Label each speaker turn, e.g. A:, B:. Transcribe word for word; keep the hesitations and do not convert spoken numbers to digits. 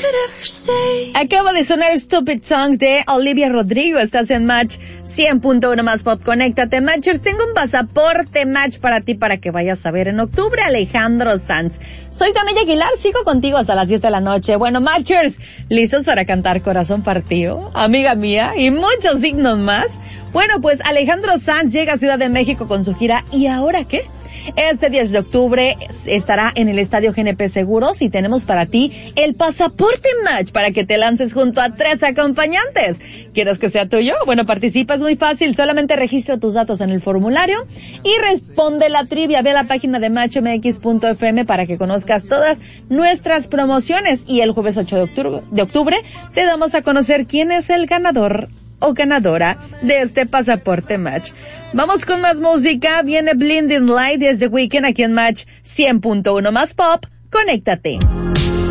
A: Acaba de sonar Stupid Song de Olivia Rodrigo. Estás en Match cien punto uno más Pop. Conéctate, Matchers. Tengo un pasaporte Match para ti para que vayas a ver en octubre Alejandro Sanz. Soy Danella Aguilar, sigo contigo hasta las diez de la noche. Bueno, Matchers, ¿listos para cantar Corazón Partido? Amiga mía, y muchos signos más. Bueno, pues Alejandro Sanz llega a Ciudad de México con su gira ¿Y ahora qué? Este diez de octubre estará en el Estadio G N P Seguros y tenemos para ti el pasaporte Match para que te lances junto a tres acompañantes. ¿Quieres que sea tuyo? Bueno, participa, es muy fácil. Solamente registra tus datos en el formulario y responde la trivia. Ve a la página de match m x punto f m para que conozcas todas nuestras promociones. Y el jueves ocho de octubre, de octubre te damos a conocer quién es el ganador o ganadora de este pasaporte Match. Vamos con más música. Viene Blinding Light desde Weekend aquí en Match cien punto uno más Pop. Conéctate.